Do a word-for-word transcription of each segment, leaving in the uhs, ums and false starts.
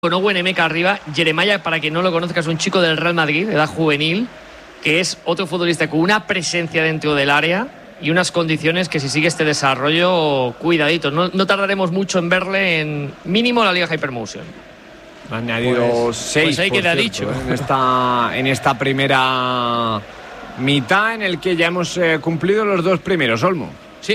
con Owen Emeka arriba. Jeremiah, para quien no lo conozca, es un chico del Real Madrid, de edad juvenil, que es otro futbolista con una presencia dentro del área y unas condiciones que, si sigue este desarrollo, cuidadito. No, no tardaremos mucho en verle en mínimo la Liga Hypermotion. Han añadido pues, seis, pues ahí queda dicho. En esta, en esta primera mitad, en el que ya hemos eh, cumplido los dos primeros, Olmo. Sí.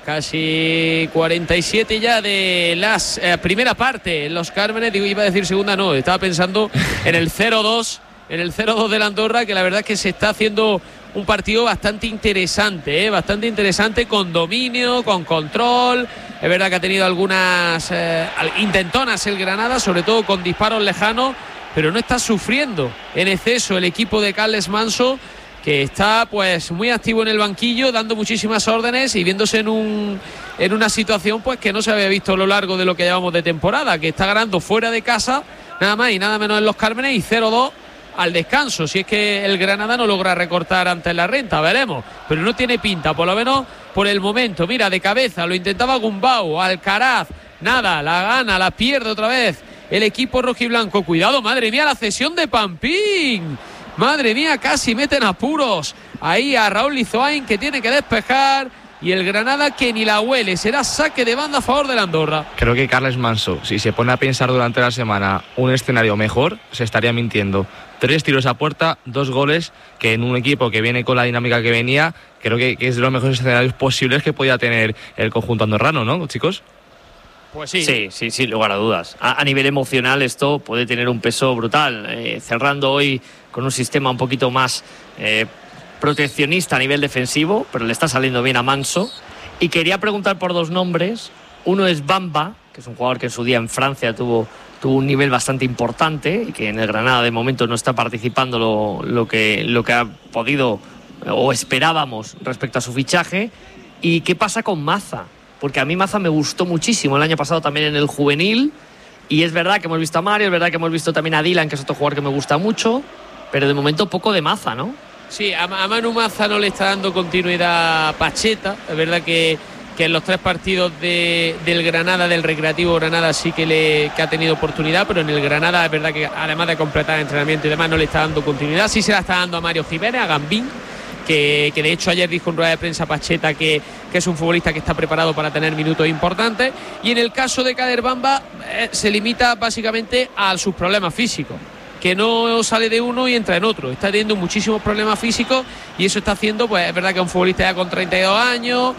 Casi cuarenta y siete ya de la eh, primera parte. Los Cármenes, digo, iba a decir segunda, no. Estaba pensando en el cero dos, en el cero dos del Andorra, que la verdad es que se está haciendo un partido bastante interesante, ¿eh? bastante interesante, con dominio, con control. Es verdad que ha tenido algunas eh, intentonas el Granada, sobre todo con disparos lejanos, pero no está sufriendo en exceso el equipo de Carles Manso, que está pues muy activo en el banquillo, dando muchísimas órdenes y viéndose en un en una situación pues que no se había visto a lo largo de lo que llevamos de temporada, que está ganando fuera de casa, nada más y nada menos en Los Cármenes, y cero dos al descanso, si es que el Granada no logra recortar antes la renta, veremos, pero no tiene pinta, por lo menos por el momento. Mira, de cabeza, lo intentaba Gumbau, Alcaraz, nada, la gana, la pierde otra vez el equipo rojiblanco. Cuidado, madre mía, la cesión de Pampín. Madre mía, casi meten apuros ahí a Raúl Lizoain, que tiene que despejar, y el Granada que ni la huele. Será saque de banda a favor del Andorra. Creo que Carles Manso, si se pone a pensar durante la semana un escenario mejor, se estaría mintiendo. Tres tiros a puerta, dos goles, que en un equipo que viene con la dinámica que venía, creo que, que es de los mejores escenarios posibles que podía tener el conjunto andorrano, ¿no, chicos? Pues sí, sí, sí, sin lugar a dudas. A, a nivel emocional esto puede tener un peso brutal. Eh, cerrando hoy con un sistema un poquito más eh, proteccionista a nivel defensivo, pero le está saliendo bien a Manso. Y quería preguntar por dos nombres. Uno es Bamba, que es un jugador que en su día en Francia tuvo, tuvo un nivel bastante importante y que en el Granada de momento no está participando lo, lo, que, lo que ha podido o esperábamos respecto a su fichaje. ¿Y qué pasa con Maza? Porque a mí Maza me gustó muchísimo el año pasado también en el juvenil, y es verdad que hemos visto a Mario, es verdad que hemos visto también a Dylan, que es otro jugador que me gusta mucho, pero de momento poco de Maza, ¿no? Sí, a, a Manu Maza no le está dando continuidad Pacheta. Es verdad que, que en los tres partidos de, del Granada, del Recreativo Granada, sí que, le, que ha tenido oportunidad, pero en el Granada es verdad que además de completar el entrenamiento y demás no le está dando continuidad. Sí se la está dando a Mario Jiménez, a Gambín, Que, que de hecho ayer dijo en rueda de prensa Pacheta que, que es un futbolista que está preparado para tener minutos importantes. Y en el caso de Kader Bamba eh, se limita básicamente a sus problemas físicos, que no sale de uno y entra en otro. Está teniendo muchísimos problemas físicos y eso está haciendo, pues es verdad que es un futbolista ya con treinta y dos años,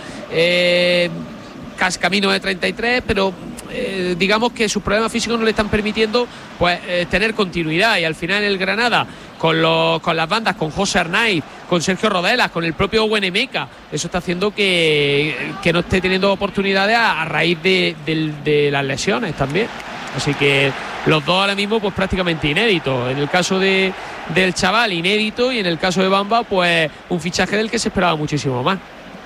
eh, casi camino de treinta y tres, pero eh, digamos que sus problemas físicos no le están permitiendo pues eh, tener continuidad. Y al final el Granada, con, los, con las bandas, con José Arnaiz, con Sergio Rodelas, con el propio Owen Emeka, eso está haciendo que, que no esté teniendo oportunidades a, a raíz de, de, de las lesiones también. Así que los dos ahora mismo pues prácticamente inéditos. En el caso de, del chaval, inédito, y en el caso de Bamba, pues un fichaje del que se esperaba muchísimo más.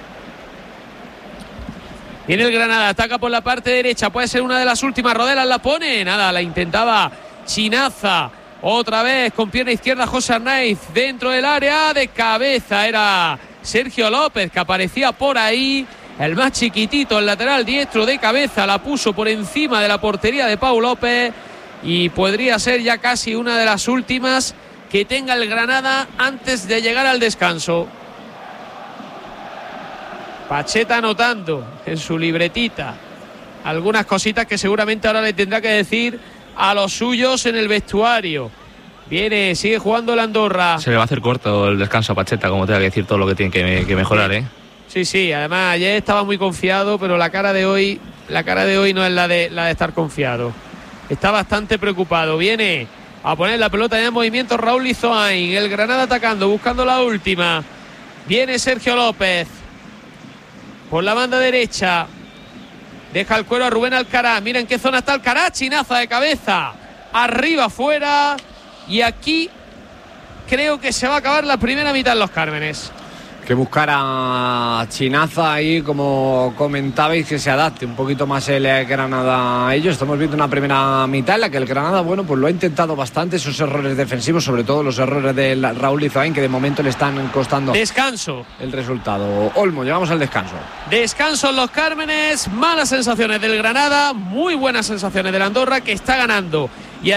Viene el Granada, ataca por la parte derecha, puede ser una de las últimas. Rodelas la pone, nada, la intentaba Chinaza. Otra vez con pierna izquierda José Arnaiz dentro del área, de cabeza era Sergio López, que aparecía por ahí, el más chiquitito, el lateral diestro, de cabeza, la puso por encima de la portería de Pau López, y podría ser ya casi una de las últimas que tenga el Granada antes de llegar al descanso. Pacheta anotando en su libretita algunas cositas que seguramente ahora le tendrá que decir a los suyos en el vestuario. Viene, sigue jugando el Andorra. Se le va a hacer corto el descanso a Pacheta, como tenga que decir todo lo que tiene que, que mejorar, ¿eh? Sí, sí, además ayer estaba muy confiado, pero la cara de hoy, la cara de hoy no es la de, la de estar confiado. Está bastante preocupado. Viene a poner la pelota en movimiento Raúl Lizoain. El Granada atacando, buscando la última. Viene Sergio López por la banda derecha. Deja el cuero a Rubén Alcaraz. Miren en qué zona está Alcaraz. Chinaza de cabeza. Arriba, fuera. Y aquí creo que se va a acabar la primera mitad en Los Cármenes. Que buscar a Chinaza ahí, como comentabais, que se adapte un poquito más el Granada a ellos. Estamos viendo una primera mitad en la que el Granada, bueno, pues lo ha intentado bastante, esos errores defensivos, sobre todo los errores de Raúl Lizoain, que de momento le están costando descanso el resultado. Olmo, llegamos al descanso. Descanso en Los Cármenes, malas sensaciones del Granada, muy buenas sensaciones del Andorra, que está ganando